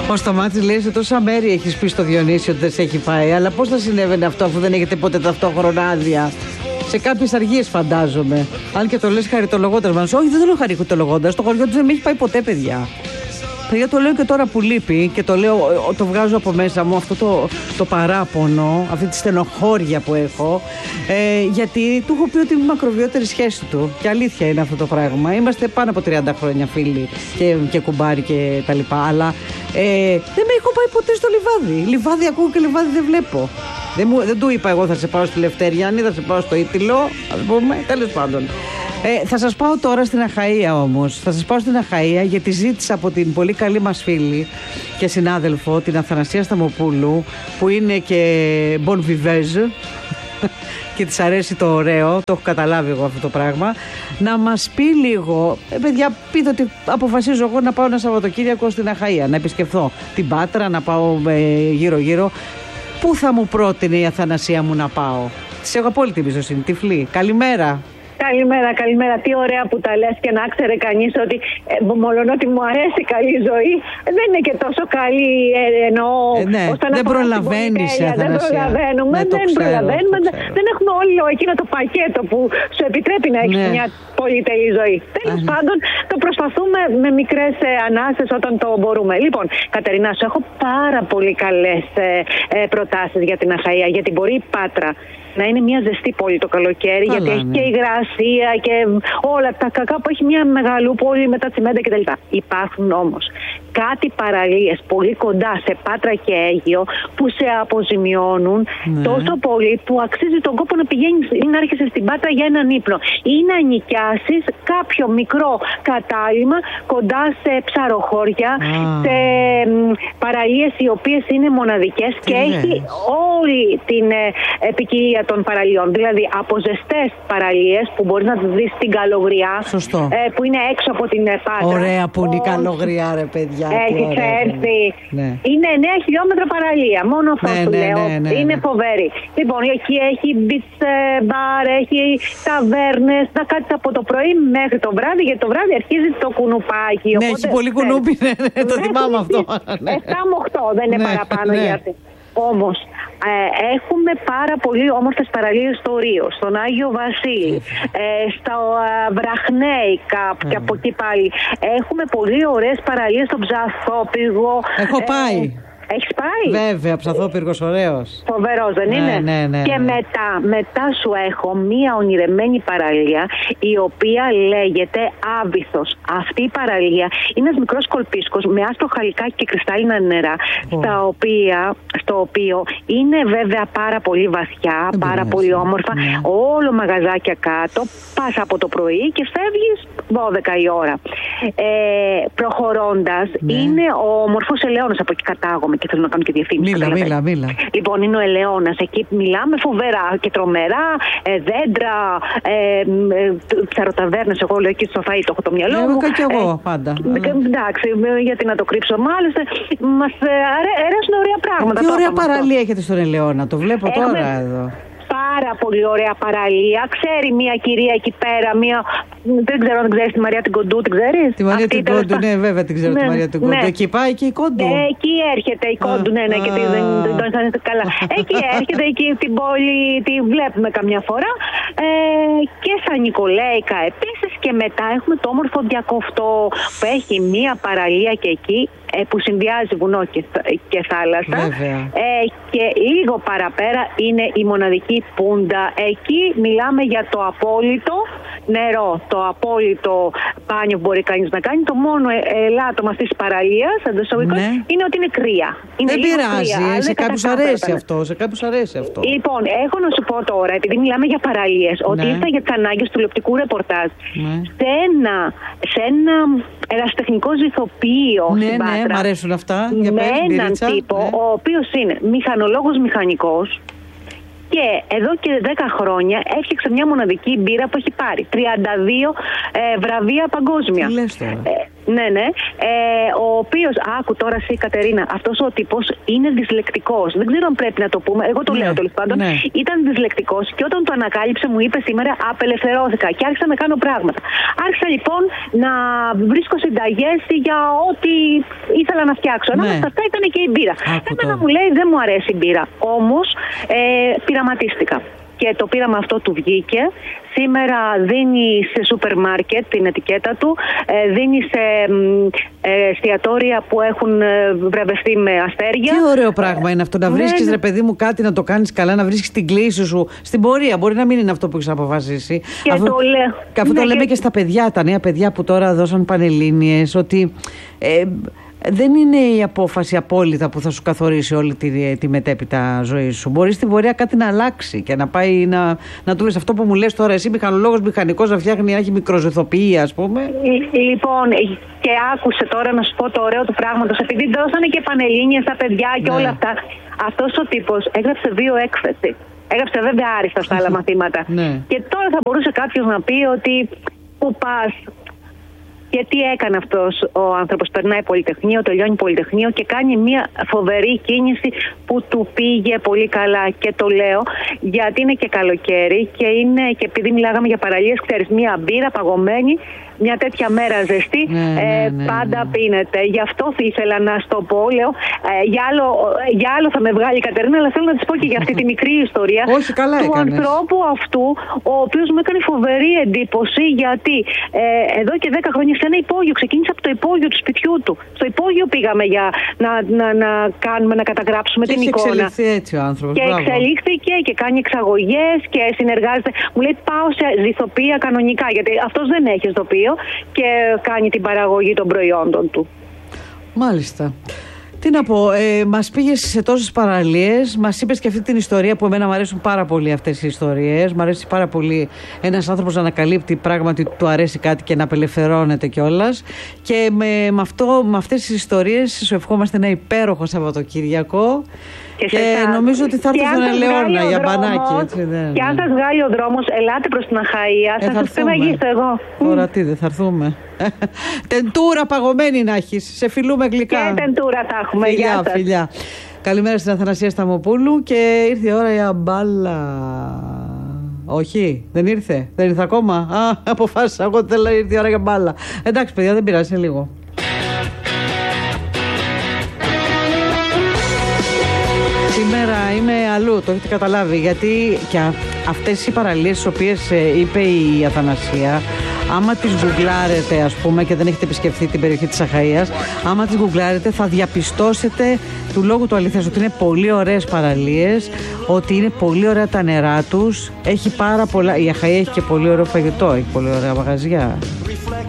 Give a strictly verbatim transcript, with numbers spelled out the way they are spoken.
Ο Σταμάτης λέει: σε τόσα μέρη έχεις πει στο Διονύσιο ότι δεν σε έχει πάει. Αλλά πώς θα συνέβαινε αυτό αφού δεν έχετε ποτέ ταυτόχρονα άδεια? Σε κάποιες αργίες φαντάζομαι. Αν και το λες χαριτολογώντας. Όχι, δεν το λέω χαριτολογώντας. Στο χωριό του δεν με έχει πάει ποτέ, παιδιά. Παιδιά, το λέω και τώρα που λείπει και το λέω, το βγάζω από μέσα μου αυτό το, το παράπονο, αυτή τη στενοχώρια που έχω, ε, γιατί του έχω πει ότι είναι μακροβιότερη σχέση του. Και αλήθεια είναι αυτό το πράγμα. Είμαστε πάνω από τριάντα χρόνια φίλοι και, και κουμπάρι και τα λοιπά. Αλλά ε, δεν με έχω πάει ποτέ στο λιβάδι. Λιβάδι ακούω και λιβάδι δεν βλέπω. Δεν, μου, δεν του είπα εγώ θα σε πάω στη Λευτέριανη, θα σε πάω στο Ήτυλο, ας πούμε, τέλος πάντων. Ε, θα σας πάω τώρα στην Αχαΐα όμως. Θα σας πάω στην Αχαΐα γιατί ζήτησα από την πολύ καλή μας φίλη και συνάδελφο, την Αθανασία Σταμοπούλου, που είναι και bon vivage και της αρέσει το ωραίο, το έχω καταλάβει εγώ αυτό το πράγμα, να μας πει λίγο, ε, παιδιά, πείτε ότι αποφασίζω εγώ να πάω ένα Σαββατοκύριακο στην Αχαΐα, να επισκεφθώ την Πάτρα, να πάω ε, γύρω-γύρω. Πού θα μου πρότεινε η Αθανασία μου να πάω? Της έχω απόλυτη εμπιστοσύνη. Τυφλή. Καλημέρα. Καλημέρα, καλημέρα. Τι ωραία που τα λες και να ξέρει κανείς ότι ε, μόλον ότι μου αρέσει η καλή ζωή, δεν είναι και τόσο καλή, ε, εννοώ. Ε, ναι, δεν προλαβαίνεις, Αθανασία. Δεν προλαβαίνουμε, ναι, δεν ξέρω, προλαβαίνουμε. Δεν έχουμε όλο εκείνο το πακέτο που σου επιτρέπει να έχεις ναι. μια πολυτελή ζωή. Τέλος πάντων, το προσπαθούμε με μικρές ε, ανάσες όταν το μπορούμε. Λοιπόν, Κατερίνα, σου έχω πάρα πολύ καλές ε, ε, προτάσεις για την Αχαΐα, γιατί μπορεί η Πάτρα να είναι μια ζεστή πόλη το καλοκαίρι, αλλά, γιατί έχει ναι. και υγρασία και όλα τα κακά που έχει μια μεγαλούπολη με τα τσιμέντα κτλ. Υπάρχουν όμως κάτι παραλίες πολύ κοντά σε Πάτρα και Αίγυο που σε αποζημιώνουν ναι. τόσο πολύ που αξίζει τον κόπο να πηγαίνεις ή να έρχεσαι στην Πάτρα για έναν ύπνο ή να νοικιάσεις κάποιο μικρό κατάλημα κοντά σε ψαροχώρια, ah. σε μ, παραλίες οι οποίες είναι μοναδικές και ναι. έχει όλη την ε, ποικιλία των παραλιών. Δηλαδή από ζεστές παραλίες που μπορείς να δεις στην Καλογριά, ε, που είναι έξω από την Πάτρα. Ωραία που είναι η Καλογριά, ρε παιδιά. Έχει έρθει. Ναι. Είναι εννέα χιλιόμετρα παραλία. Μόνο αυτό ναι, σου ναι, λέω. Ναι, ναι, ναι. Είναι φοβερή. Λοιπόν, εκεί έχει beach bar, έχει ταβέρνες. Να κάτσεις από το πρωί μέχρι το βράδυ, γιατί το βράδυ αρχίζει το κουνουπάκι. Ναι, έχει πολύ κουνούπι. Ναι, ναι, το θυμάμαι αυτό. εφτά με οκτώ, δεν είναι παραπάνω για αυτή. Όμως ε, έχουμε πάρα πολύ όμορφες παραλίες στο Ρίο, στον Άγιο Βασίλη, ε, στα ε, Βραχνέικα mm. και από εκεί πάλι. Έχουμε πολύ ωραίες παραλίες στον Ψαθόπυργο. Έχω πάει. Ε, Έχεις πάει? Βέβαια, Ψαθόπυργος ωραίος. Φοβερός δεν ναι, είναι? Ναι, ναι, και ναι. μετά, μετά σου έχω μία ονειρεμένη παραλία η οποία λέγεται Άβυθος. Αυτή η παραλία είναι ένας μικρός κολπίσκος με άστρο χαλικάκι και κρυστάλλινα νερά oh. στα οποία, στο οποίο είναι βέβαια πάρα πολύ βαθιά, δεν πάρα πειράζει. Πολύ όμορφα, ναι. όλο μαγαζάκια κάτω, πας από το πρωί και φεύγεις δώδεκα η ώρα. Ε, προχωρώντας ναι. είναι ο όμορφος Ελαιώνας, από εκεί κατάγομαι και θέλω να κάνω και διαφήμιση. Μίλα, μίλα, μίλα. Λοιπόν, είναι ο Ελαιώνας. Εκεί μιλάμε φοβερά και τρομερά, ε, δέντρα, ε, ε, ψαροταβέρνες. Εγώ λέω εκεί στο φαΐ το έχω το μυαλό μου. Έχω και εγώ ε, πάντα. Ε, εντάξει, γιατί να το κρύψω μάλιστα. Μας ε, αρέσουν ωραία πράγματα. Τι ωραία παραλία έχετε στον Ελαιώνα, το βλέπω Έχουμε... τώρα εδώ. Πάρα πολύ ωραία παραλία. Ξέρει μια κυρία εκεί πέρα, μια. Δεν ξέρω αν δεν ξέρει τη Μαρία την Κοντού, την ξέρει? Τη Μαρία την Κόντου, ναι, βέβαια την ξέρω ναι, τη Μαρία την Κόντου. Ναι. Εκεί πάει και η Κόντου. Ε, εκεί έρχεται η Κόντου, ναι, ναι, γιατί δεν τον αισθάνεστε καλά. Εκεί έρχεται, εκεί την πόλη τη βλέπουμε καμιά φορά. Ε, και στα Νικολέικα επίσης. Και μετά έχουμε το όμορφο Διακοφτό που έχει μια παραλία και εκεί που συνδυάζει βουνό και, και θάλασσα. Ε, και λίγο παραπέρα είναι η μοναδική Πούντα. Εκεί μιλάμε για το απόλυτο νερό, το απόλυτο μπάνιο που μπορεί κανείς να κάνει. Το μόνο ελάττωμα αυτής της παραλίας ναι. είναι ότι είναι κρύα. Είναι δεν πειράζει, κρύα, σε κάποιους αρέσει αυτό, σε κάποιους αρέσει αυτό. Λοιπόν, έχω να σου πω τώρα, επειδή μιλάμε για παραλίες, ναι. ότι ήρθα για τις ανάγκες του τηλεοπτικού ρεπορτάζ ναι. σε ένα, σε ένα ερασιτεχνικό ζυθοποιείο ναι, στην Πάτρα. Ναι, μ' αρέσουν αυτά. Για με έναν τύπο, ναι. ο οποίος είναι μηχανολόγος μηχανικός και εδώ και δέκα χρόνια έφτιαξε μια μοναδική μπύρα που έχει πάρει τριάντα δύο ε, βραβεία παγκόσμια. Τι λες τώρα? Ε, Ναι, ναι. Ε, ο οποίος, άκου τώρα εσύ Κατερίνα, αυτός ο τύπος είναι δυσλεκτικός. Δεν ξέρω αν πρέπει να το πούμε. Εγώ το ναι, λέω τέλος πάντων. Ναι. Ήταν δυσλεκτικός και όταν το ανακάλυψε μου είπε σήμερα απελευθερώθηκα και άρχισα να κάνω πράγματα. Άρχισα λοιπόν να βρίσκω συνταγές για ό,τι ήθελα να φτιάξω. Ναι. Ανάμεσα αυτά ήταν και η μπύρα. Εμένα μου λέει δεν μου αρέσει η μπύρα. Όμως ε, πειραματίστηκα. Και το πείραμα αυτό του βγήκε. Σήμερα δίνει σε σούπερ μάρκετ την ετικέτα του, δίνει σε ε, εστιατόρια που έχουν βραβευτεί με αστέρια. Τι ωραίο πράγμα είναι αυτό, να βρίσκεις, ναι, ρε παιδί μου, κάτι να το κάνεις καλά, να βρίσκεις την κλίση σου στην πορεία. Μπορεί να μην είναι αυτό που έχεις αποφασίσει. Και αυτό το, λέ... και αυτό ναι, το λέμε και... και στα παιδιά, τα νέα παιδιά που τώρα δώσαν πανελλήνιες, ότι... Ε, δεν είναι η απόφαση απόλυτα που θα σου καθορίσει όλη τη, τη μετέπειτα ζωή σου. Μπορεί στην πορεία κάτι να αλλάξει και να πάει να, να του βρει αυτό που μου λες τώρα. Εσύ, μηχανολόγος, μηχανικός, να φτιάχνει, να έχει μικροζωθοποιία, ας πούμε. Λοιπόν, και άκουσε τώρα να σου πω το ωραίο του πράγματος. Επειδή δώσανε και πανελλήνιες στα παιδιά και ναι, όλα αυτά. Αυτός ο τύπος έγραψε δύο έκθεση. Έγραψε βέβαια άριστα στα άλλα μαθήματα. Ναι. Και τώρα θα μπορούσε κάποιος να πει ότι πού πας. Και τι έκανε αυτός ο άνθρωπος? Περνάει πολυτεχνείο, τελειώνει πολυτεχνείο και κάνει μια φοβερή κίνηση που του πήγε πολύ καλά. Και το λέω γιατί είναι και καλοκαίρι και, είναι, και επειδή μιλάγαμε για παραλίες, ξέρεις, μια μπύρα παγωμένη, μια τέτοια μέρα ζεστή, ναι, ε, ναι, ναι, πάντα ναι, πίνεται. Γι' αυτό ήθελα να στο πω, λέω, ε, για, άλλο, για άλλο θα με βγάλει η Κατερίνα, αλλά θέλω να της πω και για αυτή τη μικρή ιστορία. Όχι, καλά του έκανες. ανθρώπου αυτού, ο οποίος μου έκανε φοβερή εντύπωση, γιατί ε, εδώ και δέκα χρόνια σε ένα υπόγειο, ξεκίνησε από το υπόγειο του σπιτιού του. Στο υπόγειο πήγαμε για να, να, να κάνουμε, να καταγράψουμε και την εικόνα. Και εξελιχθεί έτσι ο άνθρωπος. Και μπράβο, εξελίχθηκε και κάνει εξαγωγές και συνεργάζεται. Μου λέει πάω σε ζυθοποιία κανονικά, γιατί αυτός δεν έχει ζυθοποιία και κάνει την παραγωγή των προϊόντων του. Μάλιστα. Τι να πω, ε, μας πήγες σε τόσες παραλίες, μας είπες και αυτή την ιστορία που εμένα μου αρέσουν πάρα πολύ αυτές οι ιστορίες. Μου αρέσει πάρα πολύ ένας άνθρωπος να ανακαλύπτει πράγματι του αρέσει κάτι και να απελευθερώνεται κιόλας. Και με, με, αυτό, με αυτές τις ιστορίες σου ευχόμαστε ένα υπέροχο Σαββατοκύριακο. Και, και νομίζω ότι θα έρθω στον Ελαιώνα για μπανάκι. Έτσι, ναι, και ναι. αν σας βγάλει ο δρόμος, ελάτε προς την Αχαΐα. Ε, θα σας πεναγίσω εγώ. Τώρα τι, δεν θα έρθουμε. Τεντούρα παγωμένη να έχεις. Σε φιλούμε γλυκά. Και τεντούρα θα έχουμε. Φιλιά, Γεια σας. φιλιά. Καλημέρα στην Αθανασία Σταμοπούλου και ήρθε η ώρα για μπάλα. Όχι, δεν ήρθε. Δεν ήρθε ακόμα. Α, αποφάσισα. Εγώ θέλω να ήρθε η ώρα για μπάλα. Εντάξει, παιδιά, δεν πειράζει, είναι λίγο. Σήμερα είμαι αλλού, το έχετε καταλάβει, γιατί και αυτές οι παραλίες τις οποίες είπε η Αθανασία, άμα τις γκουγκλάρετε ας πούμε και δεν έχετε επισκεφθεί την περιοχή της Αχαΐας, άμα τις γκουγκλάρετε θα διαπιστώσετε του λόγου του αληθές ότι είναι πολύ ωραίες παραλίες, ότι είναι πολύ ωραία τα νερά τους, έχει πάρα πολλά, η Αχαΐα έχει και πολύ ωραίο φαγητό, έχει πολύ ωραία μαγαζιά.